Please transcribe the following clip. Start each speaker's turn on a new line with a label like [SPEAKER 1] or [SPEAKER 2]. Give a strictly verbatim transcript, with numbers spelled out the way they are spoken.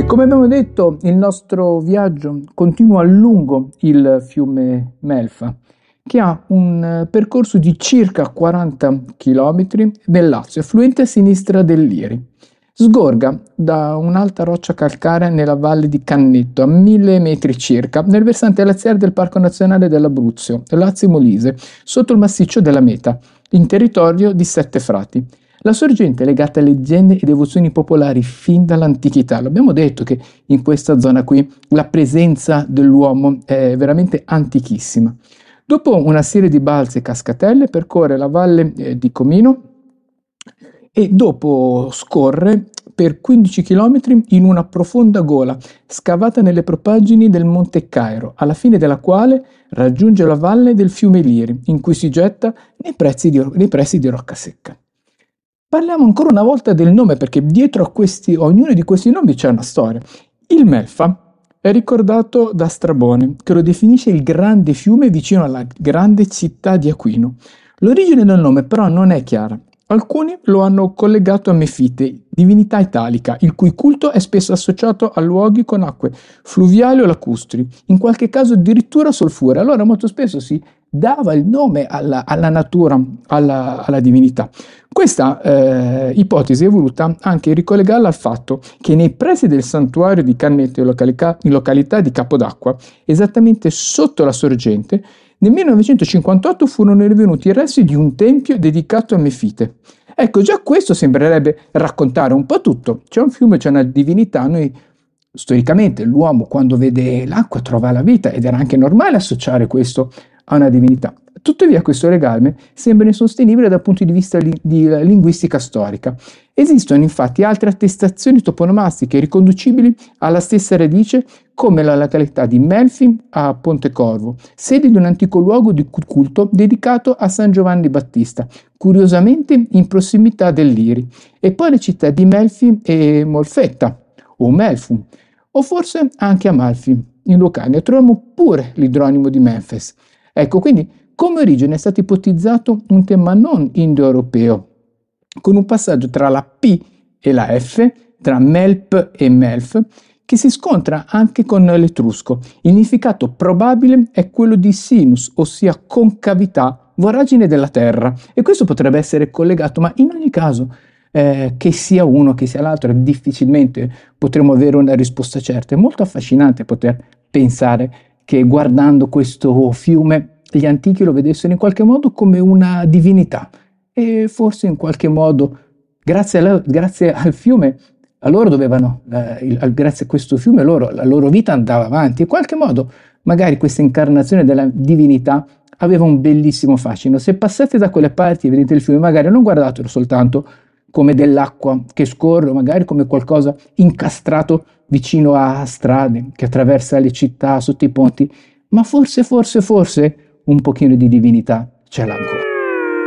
[SPEAKER 1] Come abbiamo detto, il nostro viaggio continua lungo il fiume Melfa, che ha un percorso di circa quaranta chilometri nel Lazio, affluente a sinistra del Liri. Sgorga da un'alta roccia calcarea nella valle di Cannetto, a mille metri circa, nel versante laziale del Parco Nazionale dell'Abruzzo, Lazio Molise, sotto il massiccio della Meta, in territorio di Sette Frati. La sorgente è legata a leggende e devozioni popolari fin dall'antichità. L'abbiamo detto che in questa zona qui la presenza dell'uomo è veramente antichissima. Dopo una serie di balze e cascatelle percorre la valle eh, di Comino e dopo scorre per quindici chilometri in una profonda gola scavata nelle propaggini del Monte Cairo, alla fine della quale raggiunge la valle del fiume Liri, in cui si getta nei pressi di, nei pressi di Roccasecca. Parliamo ancora una volta del nome, perché dietro a questi, a ognuno di questi nomi c'è una storia. Il Melfa è ricordato da Strabone, che lo definisce il grande fiume vicino alla grande città di Aquino. L'origine del nome però non è chiara. Alcuni lo hanno collegato a Mefite, divinità italica, il cui culto è spesso associato a luoghi con acque fluviali o lacustri, in qualche caso addirittura solfure. Allora molto spesso si dava il nome alla, alla natura, alla, alla divinità. Questa eh, ipotesi è voluta anche ricollegarla al fatto che nei pressi del santuario di Cannetto, in località, in località di Capodacqua, esattamente sotto la sorgente, nel millenovecentocinquantotto furono rinvenuti i resti di un tempio dedicato a Mefite. Ecco, già questo sembrerebbe raccontare un po' tutto. C'è un fiume, c'è una divinità. Noi, storicamente, l'uomo quando vede l'acqua trova la vita, ed era anche normale associare questo a una divinità. Tuttavia questo legame sembra insostenibile dal punto di vista li- di linguistica storica. Esistono infatti altre attestazioni toponomastiche riconducibili alla stessa radice, come la località di Melfi a Pontecorvo, sede di un antico luogo di culto dedicato a San Giovanni Battista, curiosamente in prossimità del Liri, e poi le città di Melfi e Molfetta, o Melfum, o forse anche Amalfi. In Lucania troviamo pure l'idronimo di Memphis. Ecco, quindi come origine è stato ipotizzato un tema non indoeuropeo, con un passaggio tra la P e la F, tra Melp e Melf, che si scontra anche con l'etrusco. Il significato probabile è quello di sinus, ossia concavità, voragine della terra, e questo potrebbe essere collegato, ma in ogni caso, eh, che sia uno, che sia l'altro, difficilmente potremo avere una risposta certa. È molto affascinante poter pensare che guardando questo fiume gli antichi lo vedessero in qualche modo come una divinità, e forse in qualche modo, grazie, alla, grazie al fiume, a loro dovevano, eh, il, grazie a questo fiume, loro, la loro vita andava avanti. In qualche modo, magari questa incarnazione della divinità aveva un bellissimo fascino. Se passate da quelle parti e vedete il fiume, magari non guardatelo soltanto come dell'acqua che scorre, magari come qualcosa incastrato vicino a strade, che attraversa le città, sotto i ponti, ma forse, forse, forse un pochino di divinità ce l'ha ancora.